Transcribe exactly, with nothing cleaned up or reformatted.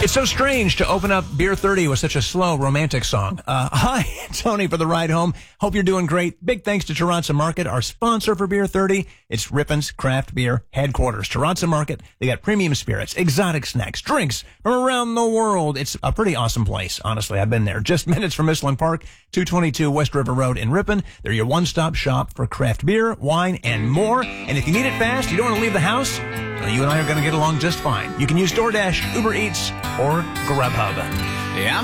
It's so strange to open up Beer thirty with such a slow, romantic song. Uh, hi, Tony for the ride home. Hope you're doing great. Big thanks to Taransa Market, our sponsor for Beer thirty. It's Rippon's Craft Beer Headquarters. Taransa Market, they got premium spirits, exotic snacks, drinks from around the world. It's a pretty awesome place, honestly. I've been there. Just minutes from Michelin Park, two twenty-two West River Road in Ripon. They're your one-stop shop for craft beer, wine, and more. And if you need it fast, you don't want to leave the house, well, you and I are going to get along just fine. You can use DoorDash, Uber Eats, or Grubhub. Yeah.